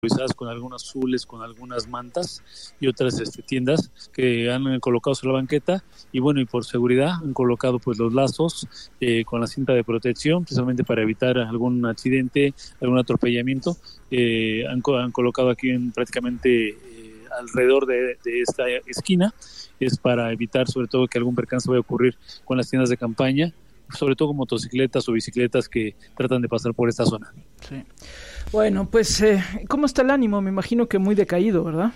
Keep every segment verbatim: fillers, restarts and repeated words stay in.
con algunas azules, con algunas mantas y otras este, tiendas que han colocado sobre la banqueta y bueno, y por seguridad han colocado pues los lazos eh, con la cinta de protección precisamente para evitar algún accidente, algún atropellamiento. Eh, han, han colocado aquí en prácticamente eh, alrededor de, de esta esquina, es para evitar sobre todo que algún percance vaya a ocurrir con las tiendas de campaña, sobre todo con motocicletas o bicicletas que tratan de pasar por esta zona. Sí. Bueno, pues, eh, ¿cómo está el ánimo? Me imagino que muy decaído, ¿verdad?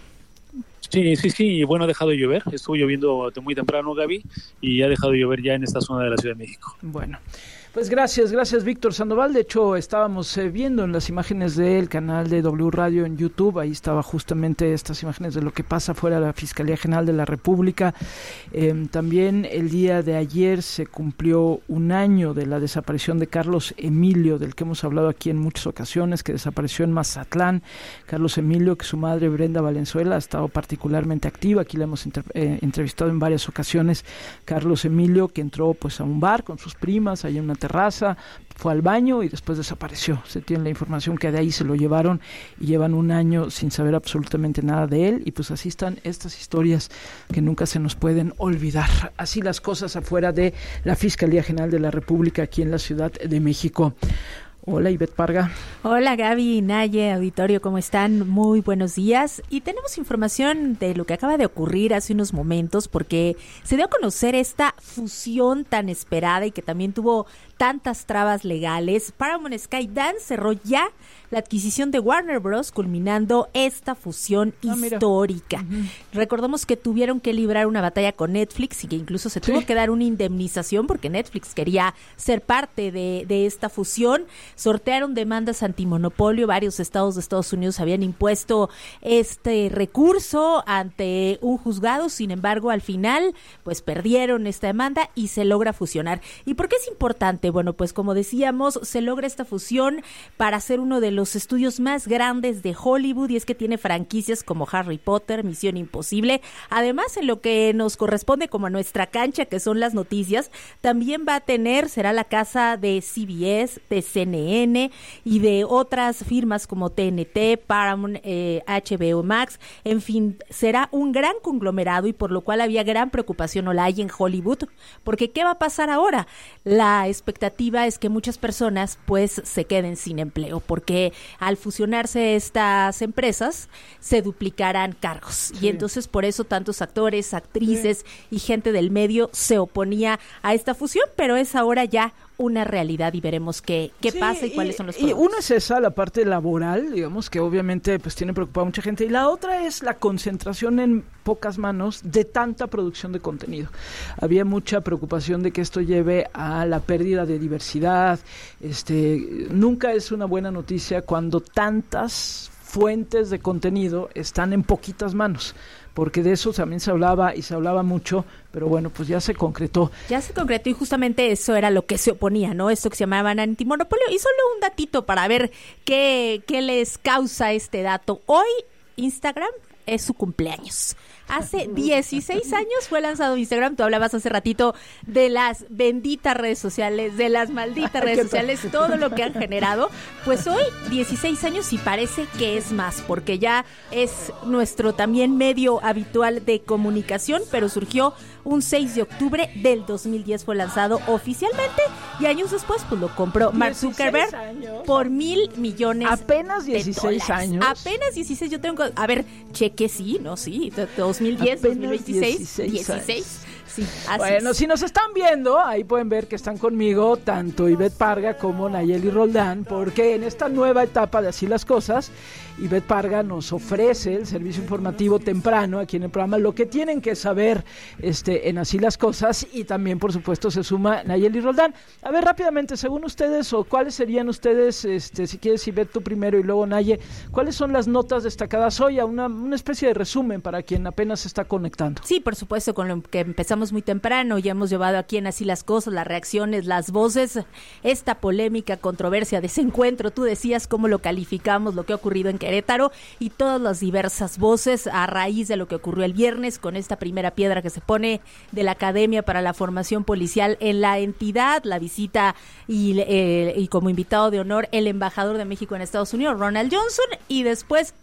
Sí, sí, sí, bueno, ha dejado de llover, estuvo lloviendo muy temprano, Gaby, y ha dejado de llover ya en esta zona de la Ciudad de México. Bueno, pues gracias, gracias Víctor Sandoval. De hecho, estábamos eh, viendo en las imágenes del canal de W Radio en YouTube, ahí estaba justamente estas imágenes de lo que pasa fuera de la Fiscalía General de la República. Eh, también el día de ayer se cumplió un año de la desaparición de Carlos Emilio, del que hemos hablado aquí en muchas ocasiones, que desapareció en Mazatlán. Carlos Emilio, que su madre Brenda Valenzuela ha estado particularmente activa, aquí la hemos inter- eh, entrevistado en varias ocasiones. Carlos Emilio, que entró pues a un bar con sus primas, ahí en una terraza, fue al baño y después desapareció. Se tiene la información que de ahí se lo llevaron y llevan un año sin saber absolutamente nada de él, y pues así están estas historias que nunca se nos pueden olvidar. Así las cosas afuera de la Fiscalía General de la República aquí en la Ciudad de México. Hola, Ivette Parga. Hola, Gaby, Naye, auditorio, ¿cómo están? Muy buenos días. Y tenemos información de lo que acaba de ocurrir hace unos momentos, porque se dio a conocer esta fusión tan esperada y que también tuvo tantas trabas legales. Paramount Skydance cerró ya la adquisición de Warner Bros., culminando esta fusión ah, histórica. Uh-huh. Recordamos que tuvieron que librar una batalla con Netflix y que incluso se tuvo sí. que dar una indemnización porque Netflix quería ser parte de, de esta fusión. Sortearon demandas antimonopolio, varios estados de Estados Unidos habían impuesto este recurso ante un juzgado, sin embargo, al final, pues perdieron esta demanda y se logra fusionar. ¿Y por qué es importante? Bueno, pues como decíamos, se logra esta fusión para hacer uno de los estudios más grandes de Hollywood, y es que tiene franquicias como Harry Potter, Misión Imposible. Además, en lo que nos corresponde como a nuestra cancha, que son las noticias, también va a tener, será la casa de C B S, de C N N y de otras firmas como T N T, Paramount, eh, H B O Max. En fin, será un gran conglomerado, y por lo cual había gran preocupación, o la hay en Hollywood, porque ¿qué va a pasar ahora? La expectativa es que muchas personas pues se queden sin empleo, porque al fusionarse estas empresas se duplicarán cargos, sí. y entonces por eso tantos actores, actrices sí. y gente del medio se oponía a esta fusión, pero es ahora ya una realidad y veremos qué, qué sí, pasa y, y cuáles son los problemas. Y una es esa, la parte laboral, digamos, que obviamente pues tiene preocupada a mucha gente, y la otra es la concentración en pocas manos de tanta producción de contenido. Había mucha preocupación de que esto lleve a la pérdida de diversidad. Este, nunca es una buena noticia cuando tantas fuentes de contenido están en poquitas manos, porque de eso también se hablaba y se hablaba mucho, pero bueno, pues ya se concretó. Ya se concretó, y justamente eso era lo que se oponía, ¿no? Esto que se llamaban antimonopolio. Y solo un datito para ver qué, qué les causa este dato. Hoy Instagram es su cumpleaños. Hace dieciséis años fue lanzado Instagram. Tú hablabas hace ratito de las benditas redes sociales, de las malditas redes sociales, todo lo que han generado. Pues hoy, dieciséis años, y parece que es más, porque ya es nuestro también medio habitual de comunicación, pero surgió un seis de octubre del dos mil diez, fue lanzado oficialmente, y años después pues lo compró Mark Zuckerberg por mil millones apenas dieciséis de años. Apenas dieciséis, yo tengo, a ver, cheque sí, ¿no? Sí, dos mil diez, apenas dos mil veintiséis, dieciséis, dieciséis. Sí, así bueno, es. Si nos están viendo, ahí pueden ver que están conmigo tanto Ivette Parga como Nayeli Roldán, porque en esta nueva etapa de Así las Cosas, Ivette Parga nos ofrece el servicio informativo temprano aquí en el programa, lo que tienen que saber este, en Así las Cosas, y también, por supuesto, se suma Nayeli Roldán. A ver, rápidamente, según ustedes, o cuáles serían ustedes, este, si quieres, Ivette, tú primero y luego Naye, ¿cuáles son las notas destacadas hoy? A una, una especie de resumen para quien apenas se está conectando. Sí, por supuesto, con lo que empezamos muy temprano, ya hemos llevado aquí en Así las Cosas, las reacciones, las voces, esta polémica, controversia, desencuentro, tú decías cómo lo calificamos, lo que ha ocurrido en Querétaro, y todas las diversas voces a raíz de lo que ocurrió el viernes con esta primera piedra que se pone de la Academia para la Formación Policial en la entidad, la visita y, eh, y como invitado de honor el embajador de México en Estados Unidos, Ronald Johnson, y después